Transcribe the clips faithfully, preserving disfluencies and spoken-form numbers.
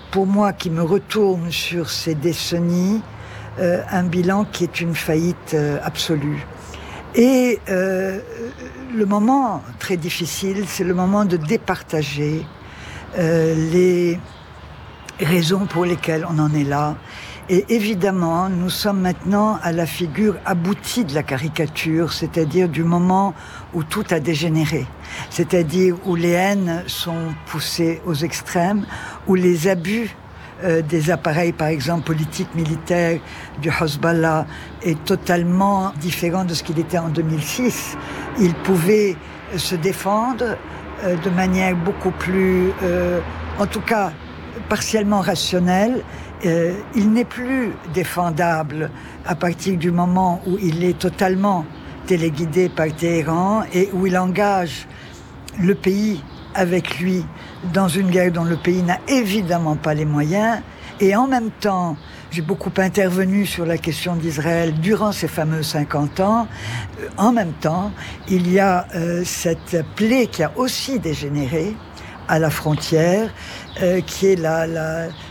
pour moi, qui me retourne sur ces décennies, euh, un bilan qui est une faillite euh, absolue. Et euh, le moment très difficile, c'est le moment de départager euh, les raisons pour lesquelles on en est là. Et évidemment, nous sommes maintenant à la figure aboutie de la caricature, c'est-à-dire du moment où tout a dégénéré, c'est-à-dire où les haines sont poussées aux extrêmes, où les abus euh, des appareils, par exemple politiques, militaires, du Hezbollah, est totalement différent de ce qu'il était en deux mille six. Il pouvait se défendre euh, de manière beaucoup plus, euh, en tout cas, partiellement rationnelle. Euh, il n'est plus défendable à partir du moment où il est totalement téléguidé par Téhéran et où il engage le pays avec lui dans une guerre dont le pays n'a évidemment pas les moyens. Et en même temps, j'ai beaucoup intervenu sur la question d'Israël durant ces fameux cinquante ans. En même temps, il y a euh, cette plaie qui a aussi dégénéré à la frontière, euh, qui est la, la, la,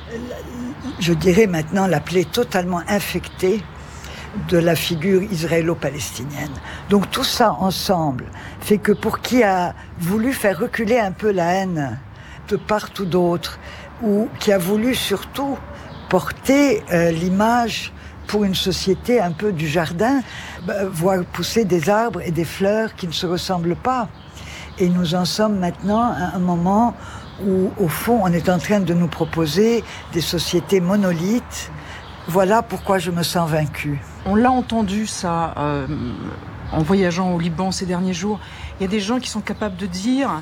je dirais maintenant la plaie totalement infectée de la figure israélo-palestinienne. Donc tout ça ensemble fait que pour qui a voulu faire reculer un peu la haine de part ou d'autre, ou qui a voulu surtout porter euh, l'image pour une société un peu du jardin, bah, voir pousser des arbres et des fleurs qui ne se ressemblent pas. Et nous en sommes maintenant à un moment où, au fond, on est en train de nous proposer des sociétés monolithes. Voilà pourquoi je me sens vaincue. On l'a entendu, ça, euh, en voyageant au Liban ces derniers jours. Il y a des gens qui sont capables de dire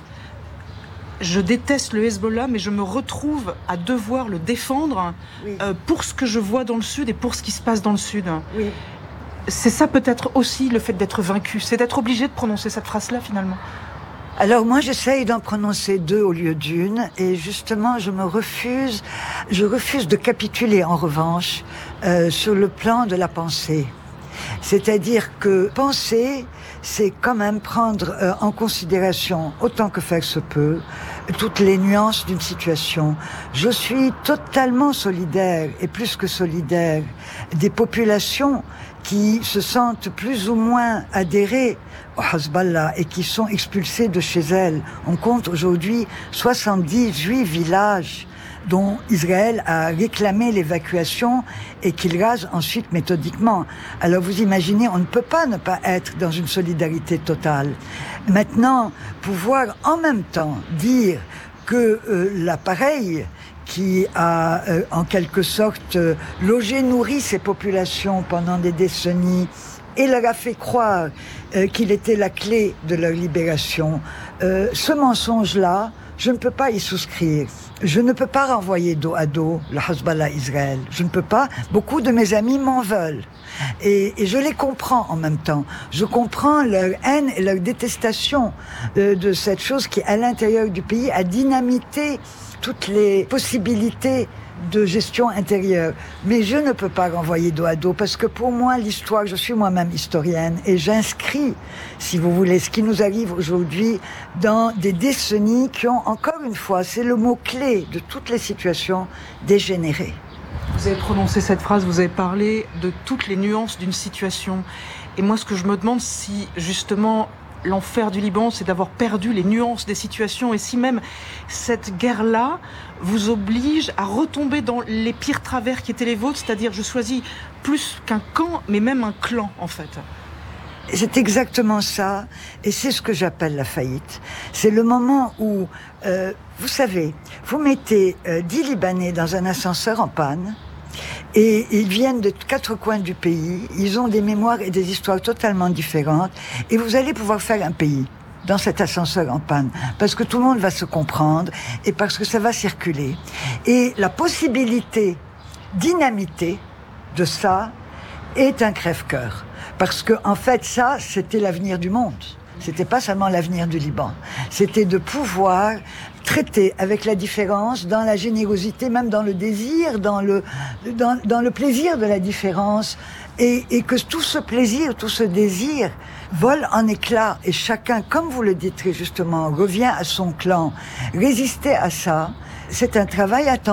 « Je déteste le Hezbollah, mais je me retrouve à devoir le défendre oui. euh, pour ce que je vois dans le Sud et pour ce qui se passe dans le Sud. Oui. » C'est ça peut-être aussi le fait d'être vaincu, c'est d'être obligé de prononcer cette phrase-là, finalement. Alors moi, j'essaye d'en prononcer deux au lieu d'une, et justement, je me refuse, je refuse de capituler en revanche euh, sur le plan de la pensée. C'est-à-dire que penser, c'est quand même prendre euh, en considération, autant que faire se peut, toutes les nuances d'une situation. Je suis totalement solidaire, et plus que solidaire, des populations qui se sentent plus ou moins adhérées au Hezbollah et qui sont expulsées de chez elles. On compte aujourd'hui soixante-dix-huit villages dont Israël a réclamé l'évacuation et qu'il rase ensuite méthodiquement. Alors vous imaginez, on ne peut pas ne pas être dans une solidarité totale. Maintenant, pouvoir en même temps dire que euh, l'appareil qui a euh, en quelque sorte euh, logé, nourri ces populations pendant des décennies et leur a fait croire euh, qu'il était la clé de leur libération. Euh, ce mensonge-là, je ne peux pas y souscrire. Je ne peux pas renvoyer dos à dos le Hezbollah Israël. Je ne peux pas. Beaucoup de mes amis m'en veulent. Et, et je les comprends en même temps. Je comprends leur haine et leur détestation euh, de cette chose qui, à l'intérieur du pays, a dynamité toutes les possibilités de gestion intérieure. Mais je ne peux pas renvoyer dos à dos parce que pour moi, l'histoire, je suis moi-même historienne et j'inscris, si vous voulez, ce qui nous arrive aujourd'hui dans des décennies qui ont, encore une fois, c'est le mot-clé de toutes les situations, dégénéré. Vous avez prononcé cette phrase, vous avez parlé de toutes les nuances d'une situation. Et moi, ce que je me demande, si justement l'enfer du Liban, c'est d'avoir perdu les nuances des situations. Et si même cette guerre-là vous oblige à retomber dans les pires travers qui étaient les vôtres, c'est-à-dire je choisis plus qu'un camp, mais même un clan, en fait. C'est exactement ça, et c'est ce que j'appelle la faillite. C'est le moment où, euh, vous savez, vous mettez euh, dix Libanais dans un ascenseur en panne, et ils viennent de quatre coins du pays, ils ont des mémoires et des histoires totalement différentes, et vous allez pouvoir faire un pays dans cet ascenseur en panne, parce que tout le monde va se comprendre, et parce que ça va circuler. Et la possibilité dynamité de ça est un crève-cœur. Parce que, en fait, ça, c'était l'avenir du monde. C'était pas seulement l'avenir du Liban. C'était de pouvoir traiter avec la différence, dans la générosité, même dans le désir, dans le, dans, dans le plaisir de la différence, et, et que tout ce plaisir, tout ce désir vole en éclats, et chacun, comme vous le dites très justement, revient à son clan. Résister à ça, c'est un travail à temps